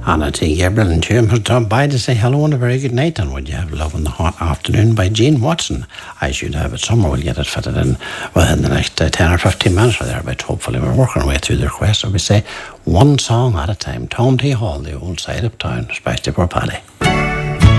Anna T. Gabriel and Jim has dropped by to say hello and a very good night. And would you have Love in the Hot Afternoon by Gene Watson? I should have it somewhere. We'll get it fitted in within the next 10 or 15 minutes or thereabouts. Hopefully we're working our way through the requests. So we say one song at a time. Tom T. Hall, The Old Side of Town, especially for Paddy.